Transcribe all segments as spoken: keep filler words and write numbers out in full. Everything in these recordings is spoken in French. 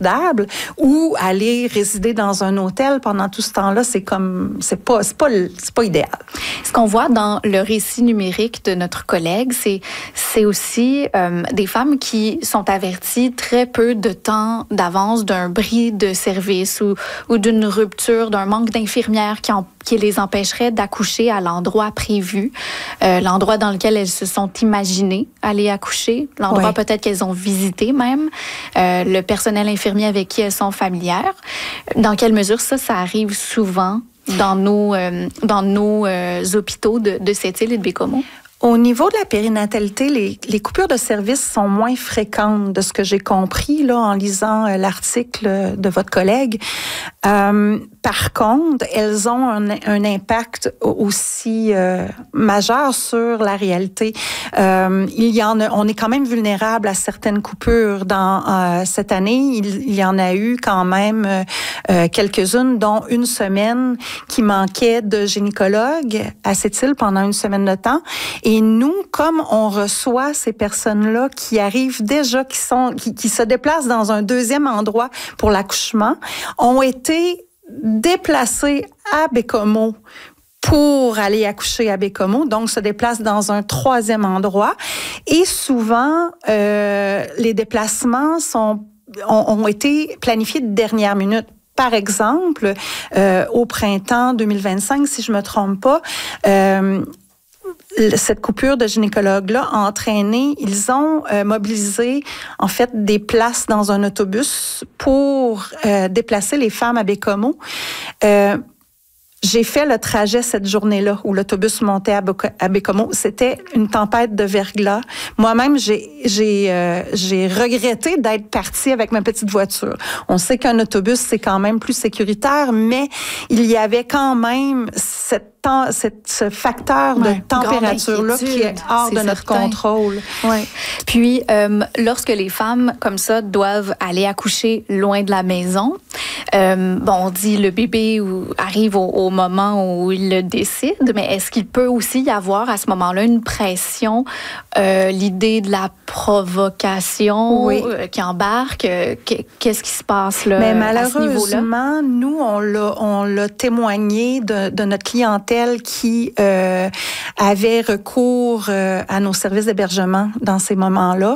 confortable, ou aller résider dans un hôtel pendant tout ce temps-là, c'est comme, c'est pas, c'est pas, c'est pas idéal. Ce qu'on voit dans le récit numérique de notre collègue, c'est, c'est aussi euh, des femmes qui sont averties très peu de temps d'avance d'un bris de service ou, ou d'une rupture, d'un manque d'infirmières qui, en, qui les empêcherait d'accoucher à l'endroit prévu, euh, l'endroit dans lequel elles se sont imaginées aller accoucher, l'endroit oui. peut-être qu'elles ont visité même, euh, le personnel infirmier avec qui elles sont familières. Dans quelle mesure ça, ça arrive souvent dans nos, euh, dans nos euh, hôpitaux de, de Sept-Îles et de Baie-Comeau? Au niveau de la périnatalité, les, les coupures de service sont moins fréquentes, de ce que j'ai compris là en lisant euh, l'article de votre collègue. Euh, par contre, elles ont un, un impact aussi euh, majeur sur la réalité. Euh, il y en a, on est quand même vulnérable à certaines coupures. Dans euh, cette année, il, il y en a eu quand même euh, quelques-unes, dont une semaine qui manquait de gynécologue à Sept-Îles pendant une semaine de temps. Et Et nous, comme on reçoit ces personnes-là qui arrivent déjà, qui sont, qui, qui se déplacent dans un deuxième endroit pour l'accouchement, ont été déplacées à Baie-Comeau pour aller accoucher à Baie-Comeau, donc se déplacent dans un troisième endroit. Et souvent, euh, les déplacements sont, ont, ont été planifiés de dernière minute. Par exemple, euh, au printemps deux mille vingt-cinq, si je me trompe pas, euh, cette coupure de gynécologue-là a entraîné, ils ont euh, mobilisé en fait des places dans un autobus pour euh, déplacer les femmes à Baie-Comeau. Euh, J'ai fait le trajet cette journée-là où l'autobus montait à, Be- à Baie-Comeau. C'était une tempête de verglas. Moi-même, j'ai, j'ai, euh, j'ai regretté d'être partie avec ma petite voiture. On sait qu'un autobus, c'est quand même plus sécuritaire, mais il y avait quand même cette Temps, cette, ce facteur de ouais, température-là qui est hors c'est de notre certain. contrôle. Ouais. Puis, euh, lorsque les femmes, comme ça, doivent aller accoucher loin de la maison, euh, bon, on dit le bébé ou, arrive au, au moment où il le décide, mais est-ce qu'il peut aussi y avoir à ce moment-là une pression, euh, l'idée de la provocation oui. euh, qui embarque? Euh, qu'est-ce qui se passe là, mais à ce niveau-là? Malheureusement, nous, on l'a, on l'a témoigné de, de notre clientèle qui euh, avait recours euh, à nos services d'hébergement dans ces moments-là.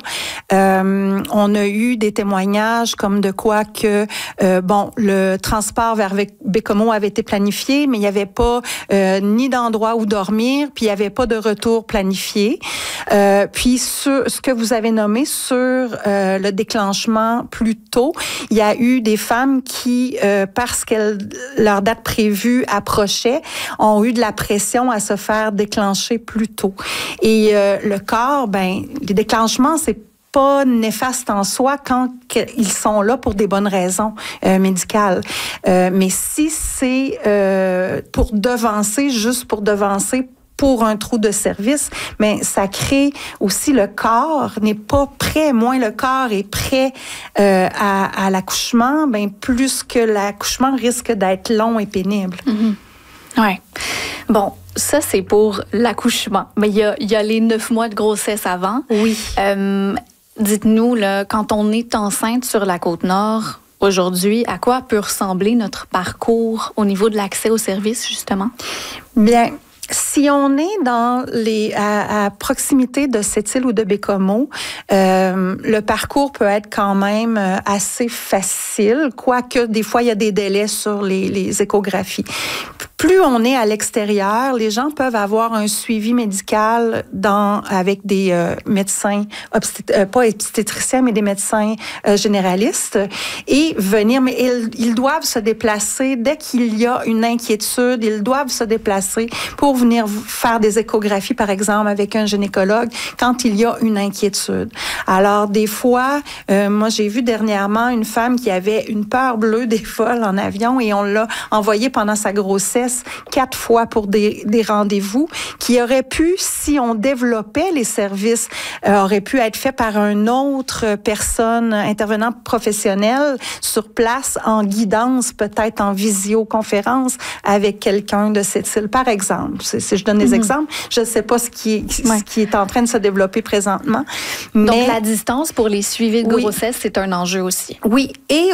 Euh, on a eu des témoignages comme de quoi que, euh, bon, le transport vers Baie-Comeau avait été planifié, mais il n'y avait pas euh, ni d'endroit où dormir, puis il n'y avait pas de retour planifié. Euh, puis sur ce que vous avez nommé sur euh, le déclenchement plus tôt, il y a eu des femmes qui, euh, parce que leur date prévue approchait, ont eu de la pression à se faire déclencher plus tôt. Et euh, le corps, ben, les déclenchements, c'est pas néfaste en soi quand ils sont là pour des bonnes raisons euh, médicales. Euh, mais si c'est euh, pour devancer, juste pour devancer, pour un trou de service, mais ça crée aussi le corps n'est pas prêt. Moins le corps est prêt euh, à, à l'accouchement, ben plus que l'accouchement risque d'être long et pénible. Mm-hmm. Ouais. Bon, ça, c'est pour l'accouchement. Mais il y a, il y a les neuf mois de grossesse avant. Oui. Euh, dites-nous, là, quand on est enceinte sur la Côte-Nord, aujourd'hui, à quoi peut ressembler notre parcours au niveau de l'accès aux services, justement? Bien, si on est dans les à, à proximité de Sept-Îles ou de Baie-Comeau, euh, le parcours peut être quand même assez facile, quoique des fois il y a des délais sur les, les échographies. Plus on est à l'extérieur, les gens peuvent avoir un suivi médical dans avec des euh, médecins, obsté- euh, pas obstétriciens, mais des médecins euh, généralistes et venir, mais ils, ils doivent se déplacer dès qu'il y a une inquiétude, ils doivent se déplacer pour venir faire des échographies, par exemple, avec un gynécologue quand il y a une inquiétude. Alors, des fois, euh, moi, j'ai vu dernièrement une femme qui avait une peur bleue des vols en avion et on l'a envoyée pendant sa grossesse quatre fois pour des, des rendez-vous qui auraient pu, si on développait les services, euh, auraient pu être faits par une autre personne, intervenant professionnel sur place, en guidance, peut-être en visioconférence avec quelqu'un de Sept-Îles, par exemple. Si, si je donne des mm-hmm. exemples, je ne sais pas ce qui, est, ouais. ce qui est en train de se développer présentement. Mais, donc, la distance pour les suivis de grossesse, oui. c'est un enjeu aussi. Oui, et